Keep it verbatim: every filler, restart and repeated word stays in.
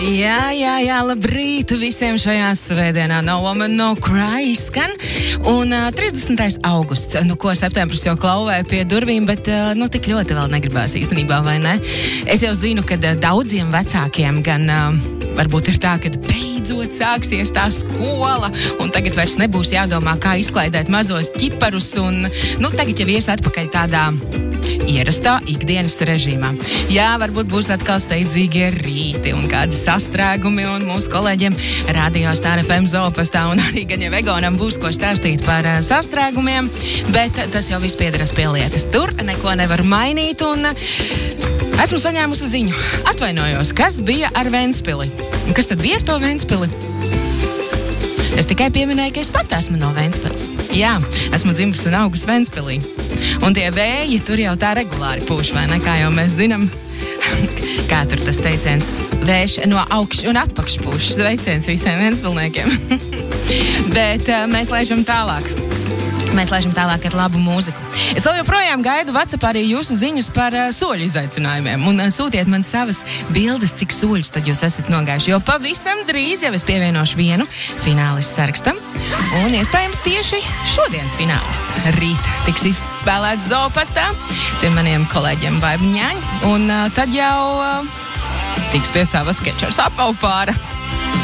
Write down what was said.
Jā, jā, jā, labrīt visiem šajā svētdienā. No Woman, No Cry skan. Un uh, trīsdesmitais augusts, nu ko septembris jau klauvē pie durvīm, bet uh, nu tik ļoti vēl negribās īstenībā, vai ne? Es jau zinu, ka uh, daudziem vecākiem gan uh, varbūt ir tā, ka beidzot sāksies tā skola, un tagad vairs nebūs jādomā, kā izklaidēt mazos ķiparus, un nu tagad jau ies atpakaļ tādā ierastā ikdienas režīmā. Jā, varbūt būs atkal steidzīgie rīti un kādi sastrēgumi, un mūsu kolēģiem Radio Star F M Zopastā un arī gan jau Egonam būs ko stāstīt par uh, sastrēgumiem, bet tas jau viss piederas pie lietas. Tur neko nevar mainīt, un uh, esmu saņēmusi ziņu. Atvainojos, kas bija ar Ventspili? Un kas tad bija ar to Ventspili? Es tikai pieminēju, ka es pat esmu no Ventspils. Jā, esmu dzimusi un augusi Ventspilī. Un tie vēji tur jau tā regulāri pūš, vai ne? Kā jau mēs zinām, kā tur tas teiciens, vējš no augšas un atpakš pūš. Sveiciens visiem Ventspilniekiem. Bet uh, mēs lēšam tālāk. Mēs lēšam tālāk ar labu mūziku. Es vēl joprojām gaidu WhatsApp arī jūsu ziņas par uh, soļu izaicinājumiem. Un uh, sūtiet man savas bildes, cik soļus tad jūs esat nogājuši. Jo pavisam drīz jau es pievienošu vienu finālistu sarakstam. Un iespējams tieši šodienas finālists rīt tiks izspēlēts Zopastā pie maniem kolēģiem Vaibņāņi. Un uh, tad jau uh, tiks pie savas skečers apaupāra.